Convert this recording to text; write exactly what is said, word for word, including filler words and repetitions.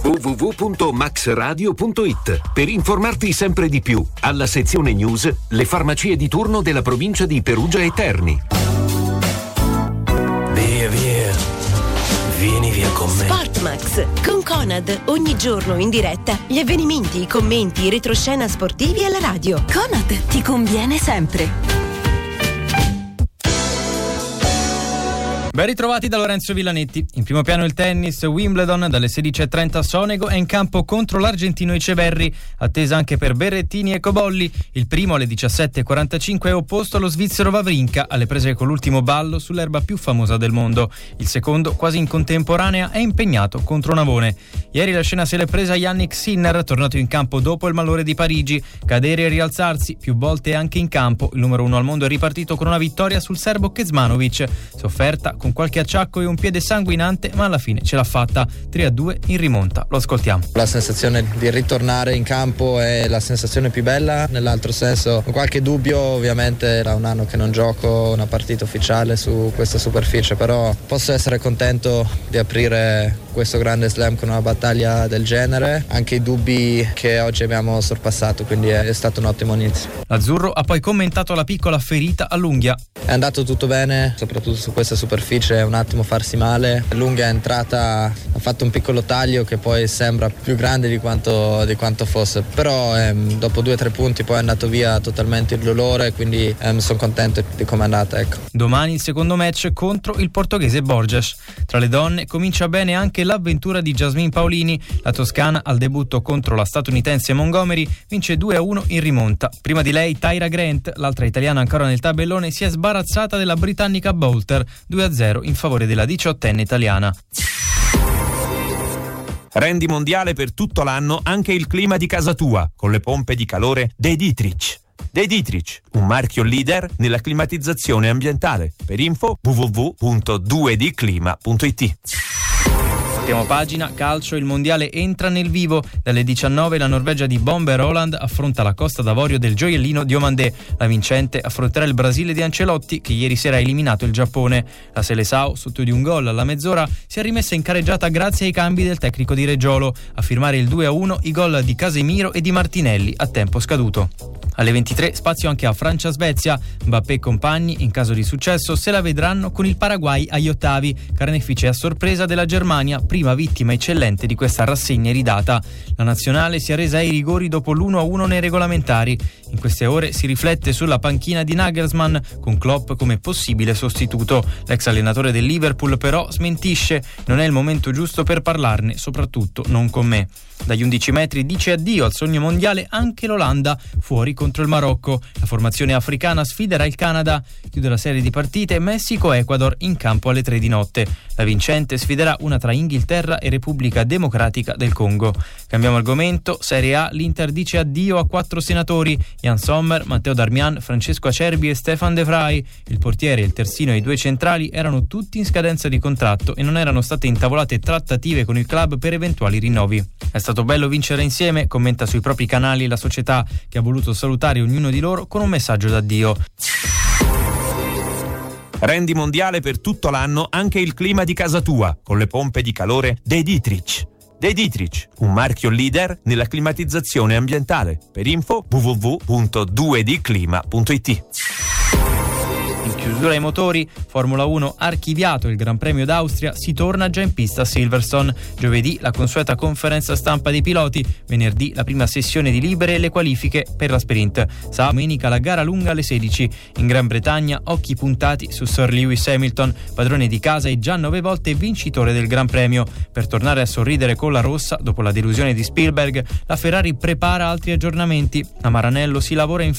w w w punto max radio punto i t per informarti sempre di più. Alla sezione news, le farmacie di turno della provincia di Perugia e Terni. Via via, vieni via con me. Sportmax con Conad, ogni giorno in diretta gli avvenimenti, i commenti, i retroscena sportivi alla radio. Conad ti conviene sempre. Ben ritrovati da Lorenzo Villanetti. In primo piano il tennis, Wimbledon dalle sedici e trenta a Sonego è in campo contro l'argentino Echeverri, attesa anche per Berrettini e Cobolli. Il primo alle diciassette e quarantacinque è opposto allo svizzero Wawrinka, alle prese con l'ultimo ballo sull'erba più famosa del mondo. Il secondo, quasi in contemporanea, è impegnato contro Navone. Ieri la scena se l'è presa Yannick Sinner, tornato in campo dopo il malore di Parigi. Cadere e rialzarsi, più volte anche in campo. Il numero uno al mondo è ripartito con una vittoria sul serbo Kecmanovic, sofferta con qualche acciacco e un piede sanguinante, ma alla fine ce l'ha fatta. tre a due in rimonta. Lo ascoltiamo. La sensazione di ritornare in campo è la sensazione più bella. Nell'altro senso, con qualche dubbio, ovviamente era un anno che non gioco una partita ufficiale su questa superficie, però posso essere contento di aprire questo grande slam con una battaglia del genere. Anche i dubbi che oggi abbiamo sorpassato, quindi è stato un ottimo inizio. L'azzurro ha poi commentato la piccola ferita all'unghia. È andato tutto bene, soprattutto su questa superficie, un attimo farsi male. L'unghia è entrata, ha fatto un piccolo taglio che poi sembra più grande di quanto, di quanto fosse, però ehm, dopo due o tre punti poi è andato via totalmente il dolore, quindi ehm, sono contento di come è andata, ecco. Domani il secondo match contro il portoghese Borges. Tra le donne comincia bene anche l'avventura di Jasmine Paolini. La toscana al debutto contro la statunitense Montgomery vince due a uno in rimonta. Prima di lei Tyra Grant, l'altra italiana ancora nel tabellone, si è sbarazzata della britannica Boulter, due a zero in favore della diciottenne italiana. Rendi mondiale per tutto l'anno anche il clima di casa tua con le pompe di calore De Dietrich. De Dietrich, un marchio leader nella climatizzazione ambientale. Per info w w w punto due d clima punto i t. Prima pagina, calcio, il mondiale entra nel vivo. Dalle diciannove la Norvegia di Bomber Holland affronta la Costa d'Avorio del gioiellino Diomandé. La vincente affronterà il Brasile di Ancelotti, che ieri sera ha eliminato il Giappone. La Seleção, sotto di un gol alla mezz'ora, si è rimessa in careggiata grazie ai cambi del tecnico di Reggiolo. A firmare il due a uno i gol di Casemiro e di Martinelli a tempo scaduto. Alle ventitré spazio anche a Francia-Svezia. Mbappé e compagni, in caso di successo, se la vedranno con il Paraguay agli ottavi, carnefice a sorpresa della Germania, prima vittima eccellente di questa rassegna iridata. La nazionale si è resa ai rigori dopo l'uno a uno nei regolamentari. In queste ore si riflette sulla panchina di Nagelsmann, con Klopp come possibile sostituto. L'ex allenatore del Liverpool però smentisce: non è il momento giusto per parlarne, soprattutto non con me. Dagli undici metri dice addio al sogno mondiale anche l'Olanda, fuori contro il Marocco. La formazione africana sfiderà il Canada. Chiude la serie di partite Messico-Ecuador, in campo alle tre di notte. La vincente sfiderà una tra Inghilterra e Repubblica Democratica del Congo. Cambiamo argomento. Serie A, l'Inter dice addio a quattro senatori: Jan Sommer, Matteo Darmian, Francesco Acerbi e Stefan De Vrij. Il portiere, il terzino e i due centrali erano tutti in scadenza di contratto e non erano state intavolate trattative con il club per eventuali rinnovi. È stato bello vincere insieme, commenta sui propri canali la società, che ha voluto salutare ognuno di loro con un messaggio d'addio. Rendi mondiale per tutto l'anno anche il clima di casa tua con le pompe di calore De Dietrich. De Dietrich, un marchio leader nella climatizzazione ambientale. Per info w w w punto due d clima punto i t. In chiusura ai motori, Formula uno archiviato il Gran Premio d'Austria, si torna già in pista a Silverstone. Giovedì la consueta conferenza stampa dei piloti, venerdì la prima sessione di libere e le qualifiche per la sprint. Sabato domenica la gara lunga alle sedici. In Gran Bretagna occhi puntati su Sir Lewis Hamilton, padrone di casa e già nove volte vincitore del Gran Premio. Per tornare a sorridere con la rossa dopo la delusione di Spielberg, la Ferrari prepara altri aggiornamenti. A Maranello si lavora in